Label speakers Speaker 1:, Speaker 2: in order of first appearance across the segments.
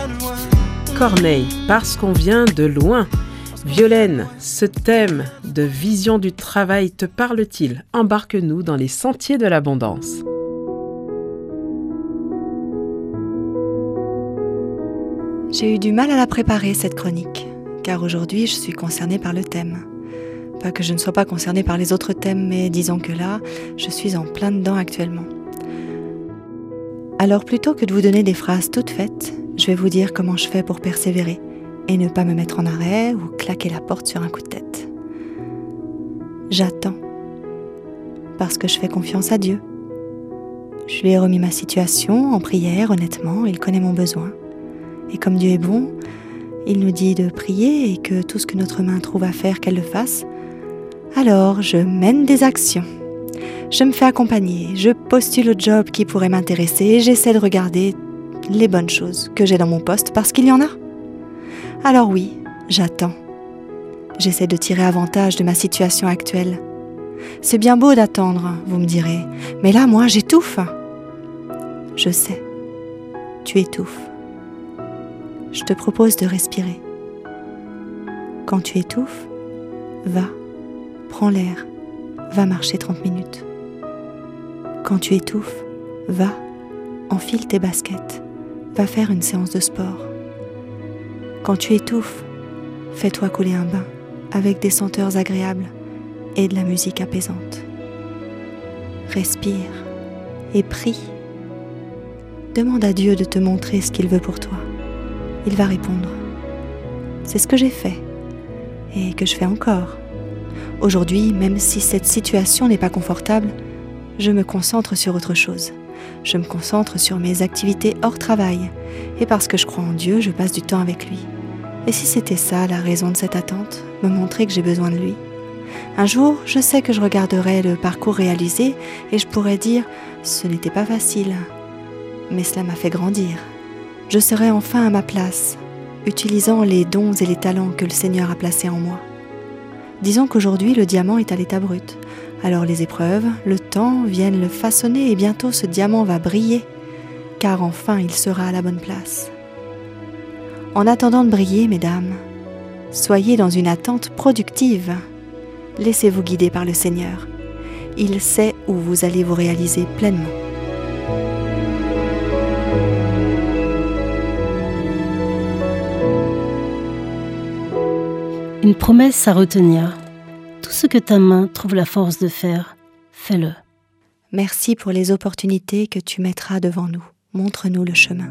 Speaker 1: Corneille, parce qu'on vient de loin. Violaine, ce thème de vision du travail te parle-t-il ? Embarque-nous dans les sentiers de l'abondance.
Speaker 2: J'ai eu du mal à la préparer, cette chronique, car aujourd'hui je suis concernée par le thème. Pas que je ne sois pas concernée par les autres thèmes, mais disons que là, je suis en plein dedans actuellement. Alors plutôt que de vous donner des phrases toutes faites, je vais vous dire comment je fais pour persévérer et ne pas me mettre en arrêt ou claquer la porte sur un coup de tête. J'attends, parce que je fais confiance à Dieu. Je lui ai remis ma situation en prière, honnêtement, il connaît mon besoin. Et comme Dieu est bon, il nous dit de prier et que tout ce que notre main trouve à faire, qu'elle le fasse. Alors, je mène des actions. Je me fais accompagner, je postule au job qui pourrait m'intéresser et j'essaie de regarder les bonnes choses que j'ai dans mon poste parce qu'il y en a. Alors oui, j'attends. J'essaie de tirer avantage de ma situation actuelle. C'est bien beau d'attendre, vous me direz, mais là, moi, j'étouffe. Je sais, tu étouffes. Je te propose de respirer. Quand tu étouffes, va, prends l'air, va marcher 30 minutes. Quand tu étouffes, va, enfile tes baskets, va faire une séance de sport. Quand tu étouffes, fais-toi couler un bain avec des senteurs agréables et de la musique apaisante. Respire et prie. Demande à Dieu de te montrer ce qu'il veut pour toi. Il va répondre. C'est ce que j'ai fait et que je fais encore. Aujourd'hui, même si cette situation n'est pas confortable, je me concentre sur autre chose. Je me concentre sur mes activités hors travail. Et parce que je crois en Dieu, je passe du temps avec lui. Et si c'était ça la raison de cette attente, me montrer que j'ai besoin de lui? Un jour, je sais que je regarderai le parcours réalisé et je pourrais dire « ce n'était pas facile ». Mais cela m'a fait grandir. Je serai enfin à ma place, utilisant les dons et les talents que le Seigneur a placés en moi. Disons qu'aujourd'hui, le diamant est à l'état brut. Alors les épreuves, le temps viennent le façonner et bientôt ce diamant va briller, car enfin il sera à la bonne place. En attendant de briller, mesdames, soyez dans une attente productive. Laissez-vous guider par le Seigneur. Il sait où vous allez vous réaliser pleinement.
Speaker 3: Une promesse à retenir. Tout ce que ta main trouve la force de faire, fais-le.
Speaker 2: Merci pour les opportunités que tu mettras devant nous. Montre-nous le chemin.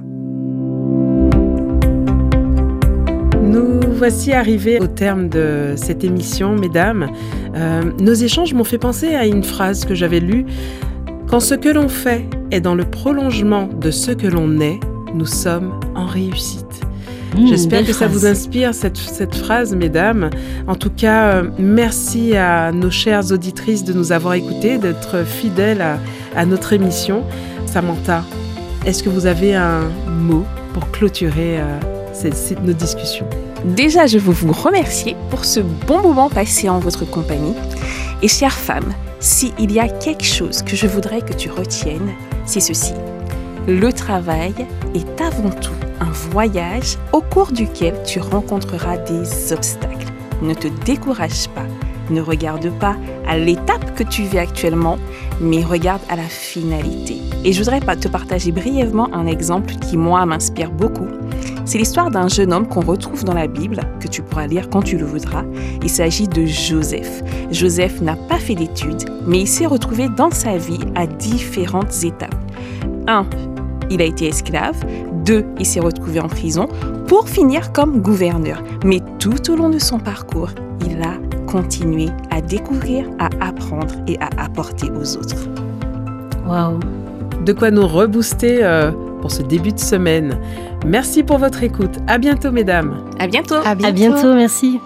Speaker 1: Nous voici arrivés au terme de cette émission, mesdames. Nos échanges m'ont fait penser à une phrase que j'avais lue. Quand ce que l'on fait est dans le prolongement de ce que l'on est, nous sommes en réussite. J'espère que ça vous inspire, cette phrase, mesdames. En tout cas, merci à nos chères auditrices de nous avoir écoutées, d'être fidèles à notre émission. Samantha, est-ce que vous avez un mot pour clôturer nos discussions?
Speaker 4: Déjà, je veux vous remercier pour ce bon moment passé en votre compagnie. Et chère femme, s'il y a quelque chose que je voudrais que tu retiennes, c'est ceci. Le travail est avant tout un voyage au cours duquel tu rencontreras des obstacles. Ne te décourage pas, ne regarde pas à l'étape que tu vis actuellement, mais regarde à la finalité. Et je voudrais te partager brièvement un exemple qui, moi, m'inspire beaucoup. C'est l'histoire d'un jeune homme qu'on retrouve dans la Bible, que tu pourras lire quand tu le voudras. Il s'agit de Joseph. Joseph n'a pas fait d'études, mais il s'est retrouvé dans sa vie à différentes étapes. 1. Il a été esclave. 2. Il s'est retrouvé en prison pour finir comme gouverneur. Mais tout au long de son parcours, il a continué à découvrir, à apprendre et à apporter aux autres.
Speaker 3: Waouh!
Speaker 1: De quoi nous rebooster pour ce début de semaine. Merci pour votre écoute. À bientôt, mesdames.
Speaker 4: À bientôt.
Speaker 3: À bientôt, merci.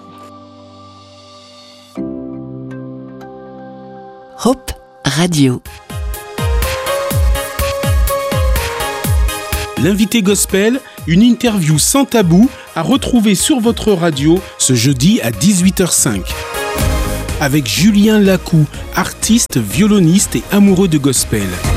Speaker 5: Hope Radio.
Speaker 6: L'invité gospel, une interview sans tabou à retrouver sur votre radio ce jeudi à 18h05. Avec Julien Lacou, artiste, violoniste et amoureux de gospel.